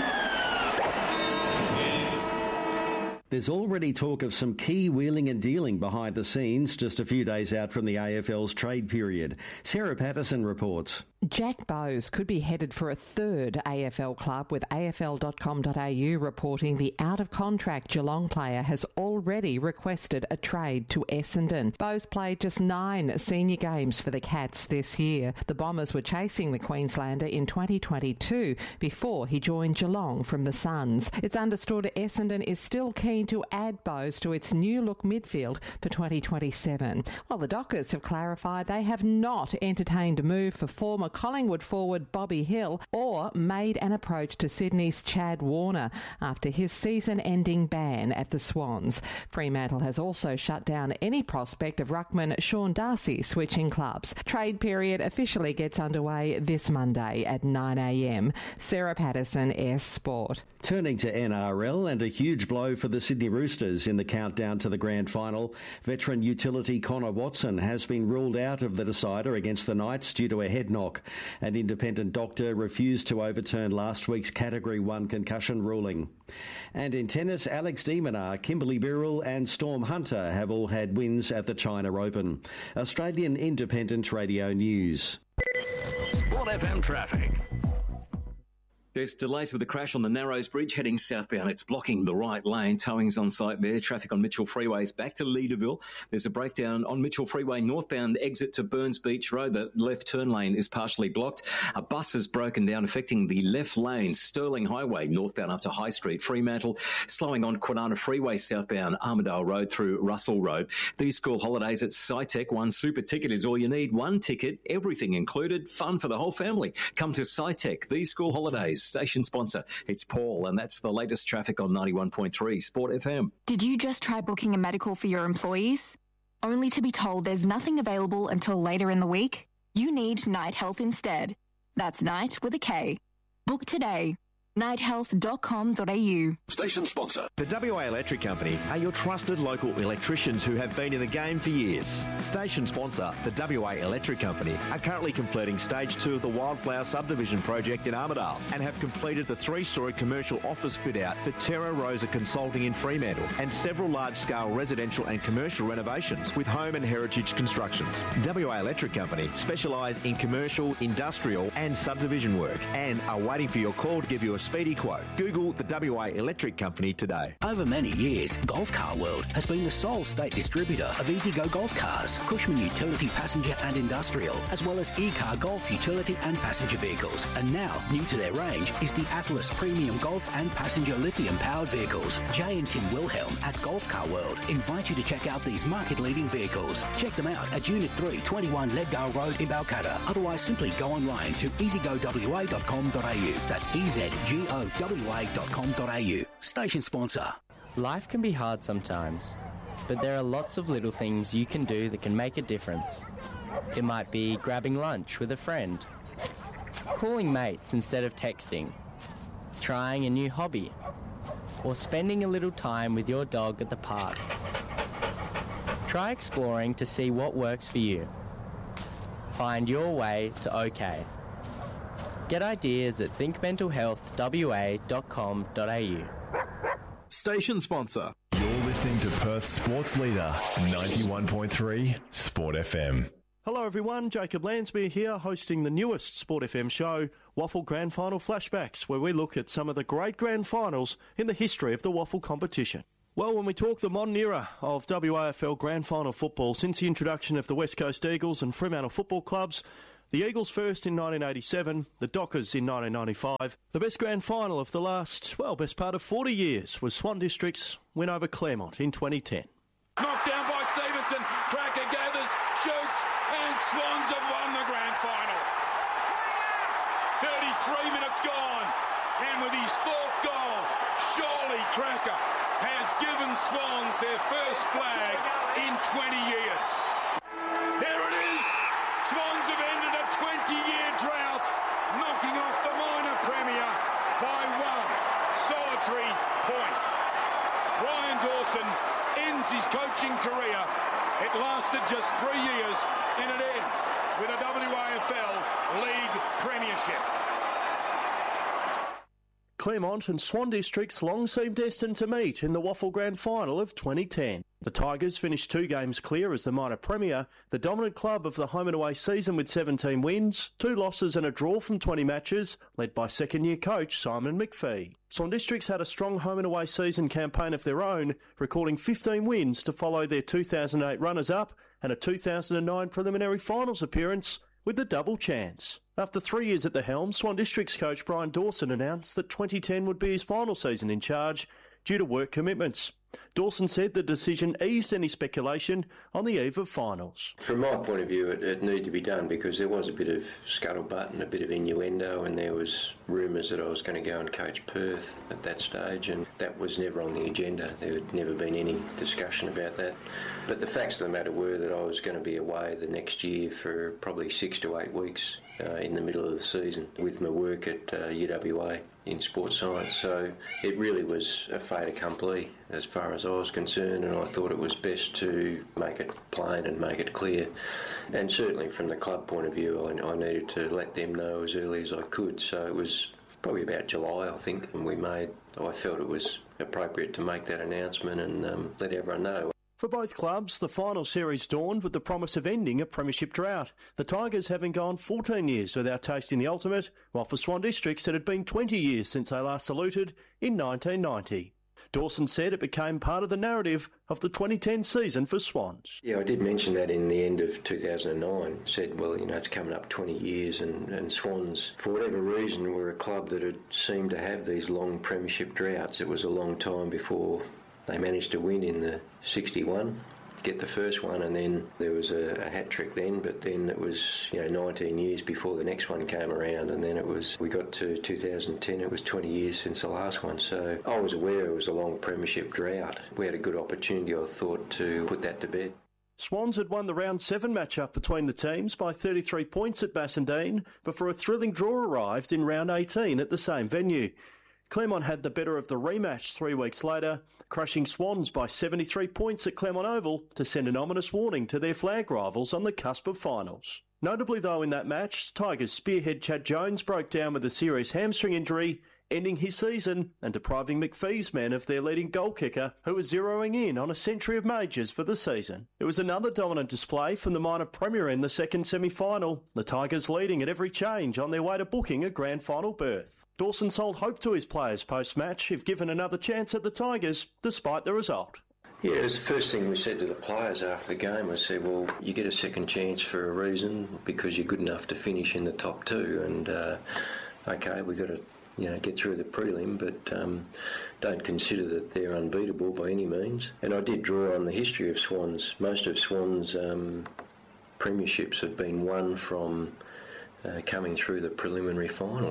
There's already talk of some key wheeling and dealing behind the scenes just a few days out from the AFL's trade period. Sarah Patterson reports. Jack Bowes could be headed for a third AFL club, with AFL.com.au reporting the out-of-contract Geelong player has already requested a trade to Essendon. Bowes played just 9 senior games for the Cats this year. The Bombers were chasing the Queenslander in 2022 before he joined Geelong from the Suns. It's understood Essendon is still keen to add Bowes to its new-look midfield for 2027. While the Dockers have clarified they have not entertained a move for former Collingwood forward Bobby Hill or made an approach to Sydney's Chad Warner after his season-ending ban at the Swans. Fremantle has also shut down any prospect of ruckman Sean Darcy switching clubs. Trade period officially gets underway this Monday at 9 a.m. Sarah Patterson, S Sport. Turning to NRL, and a huge blow for the Sydney Roosters in the countdown to the grand final. Veteran utility Connor Watson has been ruled out of the decider against the Knights due to a head knock. An independent doctor refused to overturn last week's Category 1 concussion ruling. And in tennis, Alex de Minaur, Kimberly Birrell and Storm Hunter have all had wins at the China Open. Australian Independent Radio News. Sport FM traffic. There's delays with the crash on the Narrows Bridge heading southbound. It's blocking the right lane. Towing's on site there. Traffic on Mitchell Freeways back to Leederville. There's a breakdown on Mitchell Freeway northbound exit to Burns Beach Road. The left turn lane is partially blocked. A bus has broken down, affecting the left lane. Sterling Highway northbound up to High Street, Fremantle. Slowing on Kwinana Freeway southbound Armidale Road through Russell Road. These school holidays at SciTech. One super ticket is all you need. One ticket, everything included. Fun for the whole family. Come to SciTech. These school holidays. Station sponsor. It's Paul, and that's the latest traffic on 91.3 Sport FM. Did you just try booking a medical for your employees, only to be told there's nothing available until later in the week? You need Night Health instead. That's Night with a K. Book today. nighthealth.com.au. Station sponsor. The WA Electric Company are your trusted local electricians who have been in the game for years. Station sponsor, the WA Electric Company, are currently completing Stage 2 of the Wildflower Subdivision project in Armidale and have completed the 3-storey commercial office fit-out for Terra Rosa Consulting in Fremantle and several large-scale residential and commercial renovations with home and heritage constructions. WA Electric Company specialise in commercial, industrial and subdivision work and are waiting for your call to give you a speedy quote. Google the WA Electric Company today. Over many years, Golf Car World has been the sole state distributor of EasyGo Golf Cars, Cushman Utility Passenger and Industrial, as well as E-Car Golf Utility and Passenger Vehicles. And now, new to their range is the Atlas Premium Golf and Passenger Lithium-powered vehicles. Jay and Tim Wilhelm at Golf Car World invite you to check out these market-leading vehicles. Check them out at Unit 3, 21 Leaddale Road in Balcatta. Otherwise, simply go online to easygowa.com.au. That's EZG gowa.com.au. Station sponsor. Life can be hard sometimes, but there are lots of little things you can do that can make a difference. It might be grabbing lunch with a friend, calling mates instead of texting, trying a new hobby, or spending a little time with your dog at the park. Try exploring to see what works for you. Find your way to OK. Get ideas at thinkmentalhealthwa.com.au. Station sponsor. You're listening to Perth's sports leader, 91.3 Sport FM. Hello everyone, Jacob Lansmere here, hosting the newest Sport FM show, Waffle Grand Final Flashbacks, where we look at some of the great grand finals in the history of the waffle competition. Well, when we talk the modern era of WAFL Grand Final football, since the introduction of the West Coast Eagles and Fremantle football clubs, the Eagles first in 1987, the Dockers in 1995. The best grand final of the last, best part of 40 years was Swan District's win over Claremont in 2010. Knocked down by Stevenson, Cracker gathers, shoots, and Swans have won the grand final. 33 minutes gone, and with his fourth goal, surely Cracker has given Swans their first flag in 20 years. There it is! Swans have ended a 20-year drought, knocking off the minor premier by one solitary point. Brian Dawson ends his coaching career. It lasted just 3 years, and it ends with a WAFL League Premiership. Claremont and Swan Districts long seemed destined to meet in the Waffle Grand Final of 2010. The Tigers finished 2 games clear as the minor premier, the dominant club of the home and away season with 17 wins, 2 losses and a draw from 20 matches, led by second-year coach Simon McPhee. Swan Districts had a strong home and away season campaign of their own, recording 15 wins to follow their 2008 runners-up and a 2009 preliminary finals appearance with a double chance. After 3 years at the helm, Swan Districts coach Brian Dawson announced that 2010 would be his final season in charge due to work commitments. Dawson said the decision eased any speculation on the eve of finals. From my point of view, it needed to be done because there was a bit of scuttlebutt and a bit of innuendo, and there was rumours that I was going to go and coach Perth at that stage, and that was never on the agenda. There had never been any discussion about that. But the facts of the matter were that I was going to be away the next year for probably 6 to 8 weeks in the middle of the season with my work at UWA in sports science. So it really was a fait accompli as far as I was concerned, and I thought it was best to make it plain and make it clear. And certainly from the club point of view, I needed to let them know as early as I could. So it was probably about July, I think, and I felt it was appropriate to make that announcement and let everyone know. For both clubs, the final series dawned with the promise of ending a premiership drought, the Tigers having gone 14 years without tasting the ultimate, while for Swan Districts it had been 20 years since they last saluted in 1990. Dawson said it became part of the narrative of the 2010 season for Swans. Yeah, I did mention that in the end of 2009. Said, well, it's coming up 20 years and Swans, for whatever reason, were a club that had seemed to have these long premiership droughts. It was a long time before they managed to win in the 61, get the first one, and then there was a hat-trick then, but then it was 19 years before the next one came around, and then we got to 2010, it was 20 years since the last one. So I was aware it was a long premiership drought. We had a good opportunity, I thought, to put that to bed. Swans had won the round 7 matchup between the teams by 33 points at Bassendean before a thrilling draw arrived in round 18 at the same venue. Claremont had the better of the rematch 3 weeks later, crushing Swans by 73 points at Claremont Oval to send an ominous warning to their flag rivals on the cusp of finals. Notably though in that match, Tigers spearhead Chad Jones broke down with a serious hamstring injury, ending his season and depriving McPhee's men of their leading goal kicker, who was zeroing in on a century of majors for the season. It was another dominant display from the minor premier in the second semi-final, the Tigers leading at every change on their way to booking a grand final berth. Dawson sold hope to his players post-match if given another chance at the Tigers, despite the result. Yeah, it was the first thing we said to the players after the game. We said, well, you get a second chance for a reason because you're good enough to finish in the top 2, and okay, we've got to get through the prelim, but don't consider that they're unbeatable by any means. And I did draw on the history of Swans. Most of Swans' premierships have been won from coming through the preliminary finals.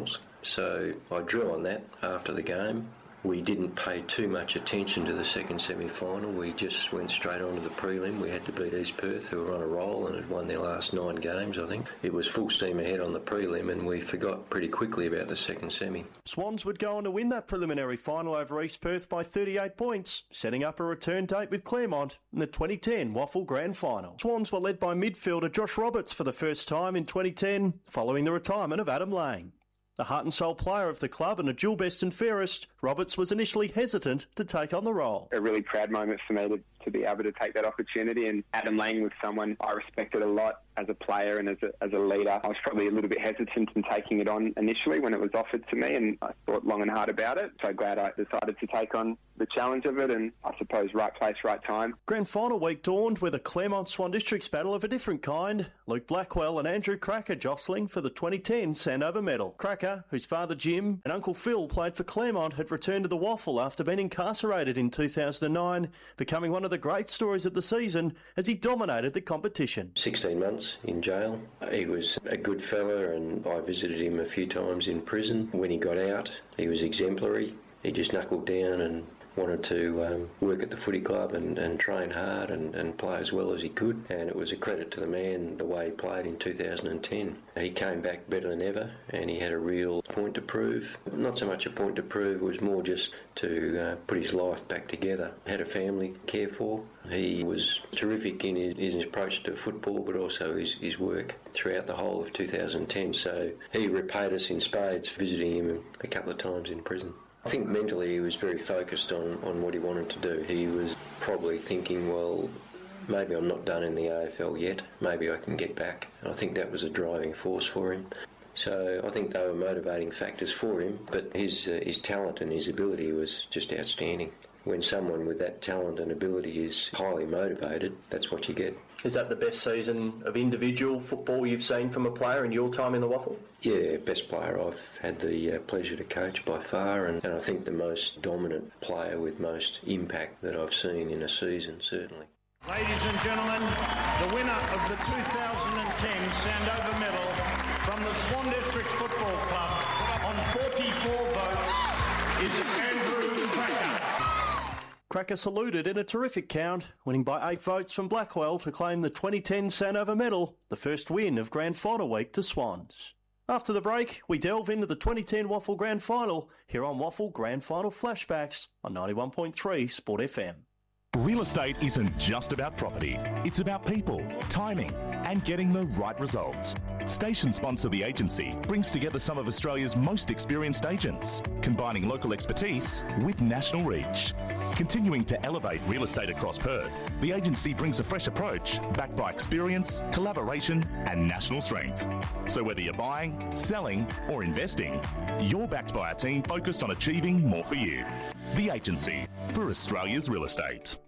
So I drew on that after the game. We didn't pay too much attention to the second semi-final. We just went straight on to the prelim. We had to beat East Perth, who were on a roll and had won their last 9 games, I think. It was full steam ahead on the prelim, and we forgot pretty quickly about the second semi. Swans would go on to win that preliminary final over East Perth by 38 points, setting up a return date with Claremont in the 2010 Waffle Grand Final. Swans were led by midfielder Josh Roberts for the first time in 2010, following the retirement of Adam Lang. The heart and soul player of the club and a dual best and fairest, Roberts was initially hesitant to take on the role. A really proud moment for me to be able to take that opportunity, and Adam Lang was someone I respected a lot as a player and as a leader. I was probably a little bit hesitant in taking it on initially when it was offered to me, and I thought long and hard about it. So glad I decided to take on the challenge of it, and I suppose right place, right time. Grand final week dawned with a Claremont Swan Districts battle of a different kind. Luke Blackwell and Andrew Cracker jostling for the 2010 Sandover medal. Cracker, whose father Jim and Uncle Phil played for Claremont, had returned to the Waffle after being incarcerated in 2009, becoming one of the great stories of the season as he dominated the competition. 16 months in jail. He was a good fella, and I visited him a few times in prison. When he got out, he was exemplary. He just knuckled down and wanted to work at the footy club and train hard and play as well as he could. And it was a credit to the man, the way he played in 2010. He came back better than ever, and he had a real point to prove. Not so much a point to prove, it was more just to put his life back together. Had a family to care for. He was terrific in his approach to football, but also his work throughout the whole of 2010. So he repaid us in spades, visiting him a couple of times in prison. I think mentally he was very focused on what he wanted to do. He was probably thinking, well, maybe I'm not done in the AFL yet. Maybe I can get back. And I think that was a driving force for him. So I think they were motivating factors for him, but his talent and his ability was just outstanding. When someone with that talent and ability is highly motivated, that's what you get. Is that the best season of individual football you've seen from a player in your time in the Waffle? Yeah, best player I've had the pleasure to coach by far, and I think the most dominant player with most impact that I've seen in a season, certainly. Ladies and gentlemen, the winner of the 2010 Sandover medal from the Swan Districts Football Club on 44 votes is Andrew Cracker. Cracker saluted in a terrific count, winning by 8 votes from Blackwell to claim the 2010 Sandover medal, the first win of Grand Final week to Swans. After the break, we delve into the 2010 Waffle Grand Final here on Waffle Grand Final Flashbacks on 91.3 Sport FM. Real estate isn't just about property. It's about people, timing, and getting the right results. Station sponsor The Agency brings together some of Australia's most experienced agents, combining local expertise with national reach. Continuing to elevate real estate across Perth, The Agency brings a fresh approach backed by experience, collaboration, and national strength. So whether you're buying, selling, or investing, you're backed by a team focused on achieving more for you. The Agency, for Australia's real estate.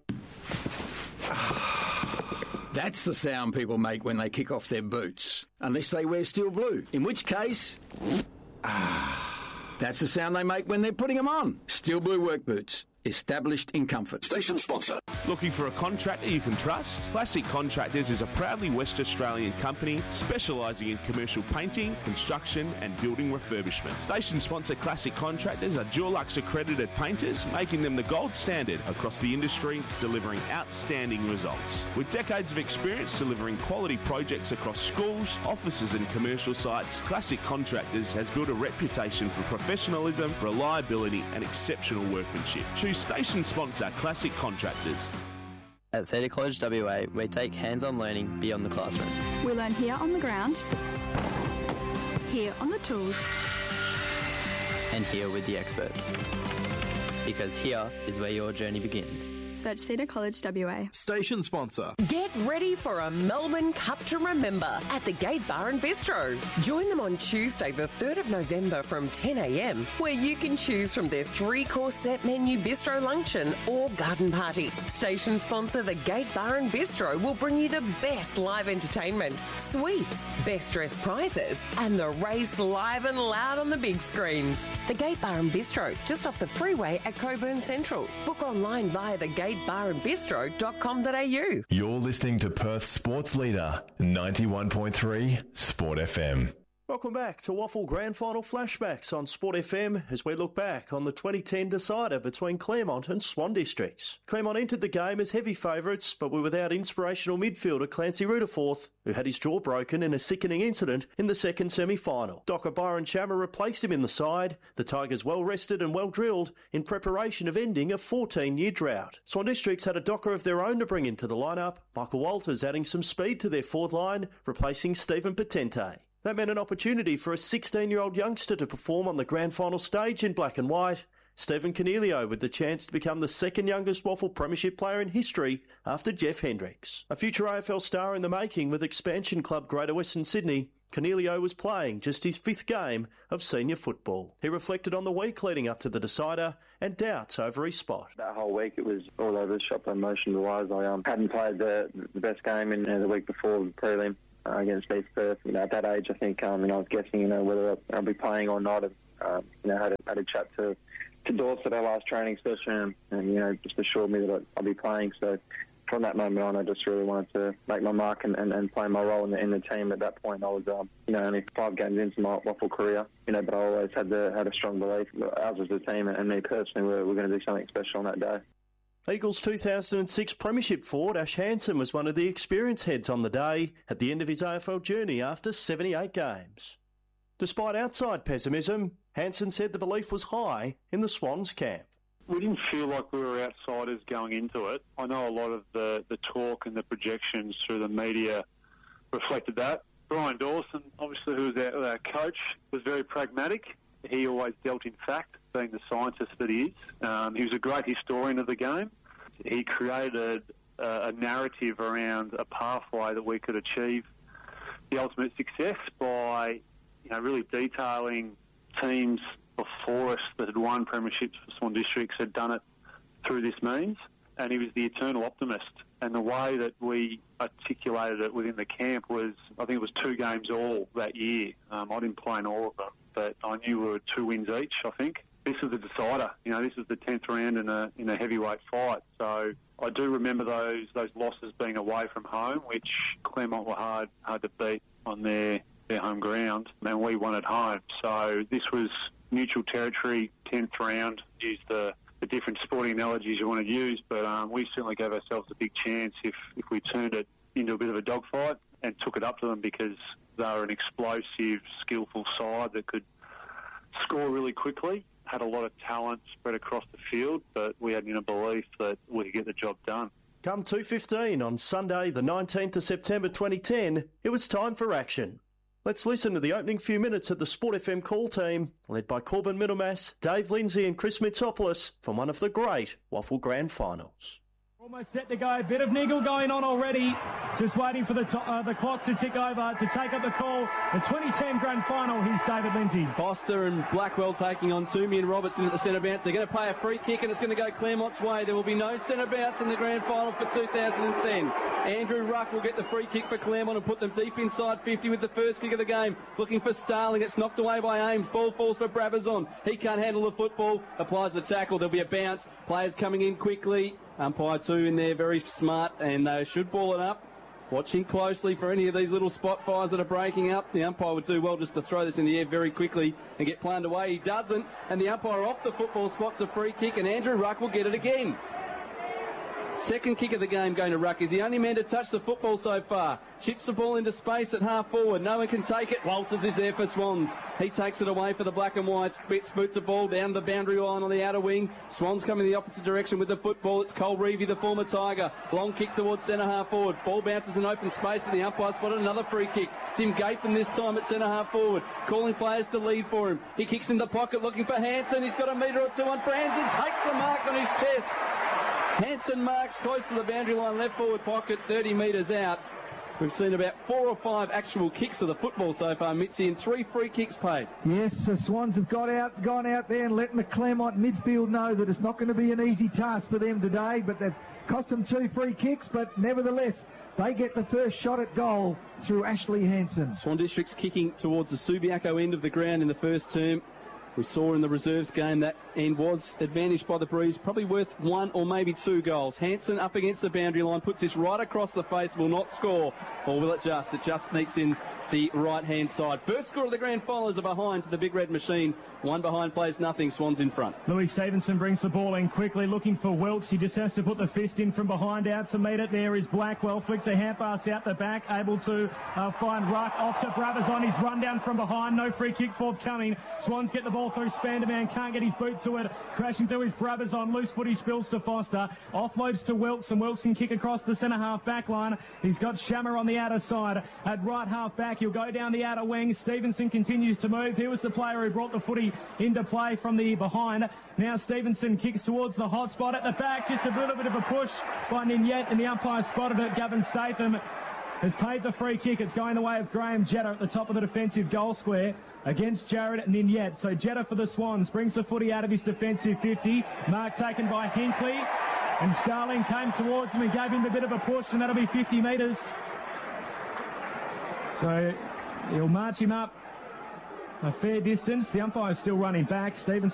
That's the sound people make when they kick off their boots, unless they wear steel blue, in which case, that's the sound they make when they're putting them on. Steel blue work boots, established in comfort. Station sponsor. Looking for a contractor you can trust? Classic Contractors is a proudly West Australian company specialising in commercial painting, construction and building refurbishment. Station sponsor Classic Contractors are Dulux accredited painters, making them the gold standard across the industry, delivering outstanding results. With decades of experience delivering quality projects across schools, offices and commercial sites, Classic Contractors has built a reputation for professionalism, reliability and exceptional workmanship. Choose station sponsor Classic Contractors. At Cedar College WA, we take hands-on learning beyond the classroom. We learn here on the ground, here on the tools, and here with the experts. Because here is where your journey begins. Search Cedar College WA. Station sponsor. Get ready for a Melbourne Cup to remember at the Gate Bar and Bistro. Join them on Tuesday the 3rd of November from 10 a.m, where you can choose from their 3-course set menu bistro luncheon or garden party. Station sponsor the Gate Bar and Bistro will bring you the best live entertainment, sweeps, best dressed prizes, and the race live and loud on the big screens. The Gate Bar and Bistro, just off the freeway at Cockburn Central. Book online via thegatebarandbistro.com.au. You're listening to Perth's sports leader, 91.3 Sport FM. Welcome back to Waffle Grand Final Flashbacks on Sport FM as we look back on the 2010 decider between Claremont and Swan Districts. Claremont entered the game as heavy favourites but were without inspirational midfielder Clancy Rutherforth, who had his jaw broken in a sickening incident in the second semi-final. Docker Byron Chammer replaced him in the side, the Tigers well rested and well drilled in preparation of ending a 14-year drought. Swan Districts had a Docker of their own to bring into the lineup, Michael Walters adding some speed to their forward line, replacing Stephen Patente. That meant an opportunity for a 16-year-old youngster to perform on the grand final stage in black and white. Stephen Cornelio with the chance to become the second youngest Waffle Premiership player in history after Jeff Hendricks. A future AFL star in the making with expansion club Greater Western Sydney, Cornelio was playing just his 5th game of senior football. He reflected on the week leading up to the decider and doubts over his spot. That whole week it was all over the shop emotion-wise. I hadn't played the best game in the week before the prelim. Against East Perth, at that age, I think, I was guessing, whether I'll be playing or not. Had a chat to Dorset at our last training session, and just assured me that I'll be playing. So from that moment on, I just really wanted to make my mark and play my role in the team. At that point, I was, only 5 games into my Waffle career, but I always had a strong belief. Ours as a team and me personally, we're going to do something special on that day. Eagles 2006 Premiership forward Ash Hansen was one of the experience heads on the day at the end of his AFL journey after 78 games. Despite outside pessimism, Hansen said the belief was high in the Swans camp. We didn't feel like we were outsiders going into it. I know a lot of the talk and the projections through the media reflected that. Brian Dawson, obviously, who was our coach, was very pragmatic. He always dealt in fact, being the scientist that he is. He was a great historian of the game. He created a narrative around a pathway that we could achieve the ultimate success by, really detailing teams before us that had won premierships for Swan Districts had done it through this means. And he was the eternal optimist. And the way that we articulated it within the camp was, I think it was 2 games all that year. I didn't play in all of them, but I knew we were 2 wins each, I think. This is the decider. This is the 10th round in a heavyweight fight. So I do remember those losses being away from home, which Claremont were hard to beat on their home ground, and we won at home. So this was neutral territory, 10th round. Use the different sporting analogies you want to use, but we certainly gave ourselves a big chance if we turned it into a bit of a dogfight and took it up to them, because they were an explosive, skillful side that could score really quickly, had a lot of talent spread across the field, but we had a belief that we could get the job done. Come 2:15 on Sunday, the 19th of September 2010, it was time for action. Let's listen to the opening few minutes of the Sport FM call team, led by Corbin Middlemass, Dave Lindsay and Chris Mitsopoulos from one of the great Waffle Grand Finals. Almost set to go. Bit of niggle going on already. Just waiting for the clock to tick over to take up the call. The 2010 Grand Final. Here's David Lindsay. Foster and Blackwell taking on Toomey and Robertson at the centre bounce. They're going to play a free kick and it's going to go Claremont's way. There will be no centre bounce in the Grand Final for 2010. Andrew Ruck will get the free kick for Claremont and put them deep inside 50 with the first kick of the game. Looking for Starling. It's knocked away by Ames. Ball falls for Brabazon. He can't handle the football. Applies the tackle. There'll be a bounce. Players coming in quickly. Umpire 2 in there, very smart, and they should ball it up. Watching closely for any of these little spot fires that are breaking up. The umpire would do well just to throw this in the air very quickly and get planed away. He doesn't, and the umpire off the football spots a free kick, and Andrew Ruck will get it again. Second kick of the game going to Ruck. He's the only man to touch the football so far. Chips the ball into space at half forward. No one can take it. Walters is there for Swans. He takes it away for the Black and Whites. Boots the ball down the boundary line on the outer wing. Swans coming the opposite direction with the football. It's Cole Reevy, the former Tiger. Long kick towards centre half forward. Ball bounces in open space, but the umpire spotted another free kick. Tim Gaithan this time at centre half forward. Calling players to lead for him. He kicks in the pocket looking for Hansen. He's got a metre or two on Franzen. Takes the mark on his chest. Hansen marks close to the boundary line, left forward pocket, 30 metres out. We've seen about 4 or 5 actual kicks of the football so far, Mitzi, and 3 free kicks paid. Yes, the Swans have gone out there and letting the Claremont midfield know that it's not going to be an easy task for them today, but they've cost them 2 free kicks, but nevertheless, they get the first shot at goal through Ashley Hansen. Swan District's kicking towards the Subiaco end of the ground in the first term. We saw in the reserves game that end was advantaged by the breeze, probably worth 1 or maybe 2 goals. Hansen up against the boundary line, puts this right across the face, will not score. Or will it just? It just sneaks in the right-hand side. First score of the grand final is a behind to the Big Red Machine. One behind plays nothing. Swans in front. Louis Stevenson brings the ball in quickly, looking for Wilkes. He just has to put the fist in from behind. Out to meet it there is Blackwell. Flicks a hand pass out the back, able to find Ruck. Off to Brabazon. He's run down from behind. No free kick forthcoming. Swans get the ball through. Spanderman can't get his boot to it. Crashing through his Brabazon. Loose footy spills to Foster. Offloads to Wilkes, and Wilkes can kick across the centre-half back line. He's got Shammer on the outer side. At right half back, he'll go down the outer wing. Stevenson continues to move. He was the player who brought the footy into play from the behind. Now Stevenson kicks towards the hot spot at the back. Just a little bit of a push by Ninyet, and the umpire spotted it. Gavin Statham has paid the free kick. It's going the way of Graham Jetta at the top of the defensive goal square against Jared Ninyet. So Jetta for the Swans brings the footy out of his defensive 50. Mark taken by Hinkley, and Starling came towards him and gave him a bit of a push, and that'll be 50 metres. So he'll march him up a fair distance. The umpire's still running back. Stevenson